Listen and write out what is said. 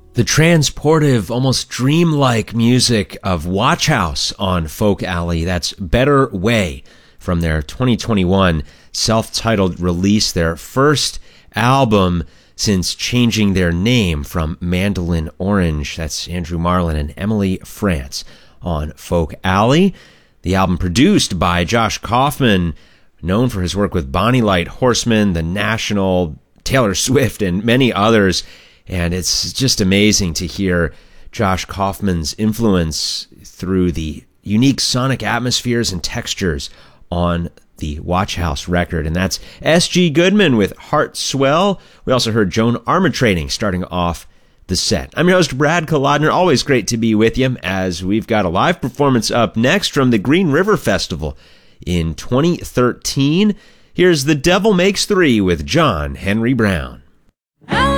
The transportive, almost dreamlike music of Watch House on Folk Alley. That's Better Way from their 2021 self-titled release, their first album since changing their name from Mandolin Orange. That's Andrew Marlin and Emily France on Folk Alley. The album produced by Josh Kaufman, known for his work with Bonnie Light Horseman, The National, Taylor Swift, and many others. And it's just amazing to hear Josh Kaufman's influence through the unique sonic atmospheres and textures on the Watch House record. And that's S.G. Goodman with Heart Swell. We also heard Joan Armatrading starting off the set. I'm your host, Brad Kolodner. Always great to be with you as we've got a live performance up next from the Green River Festival in 2013. Here's The Devil Makes Three with John Henry Brown.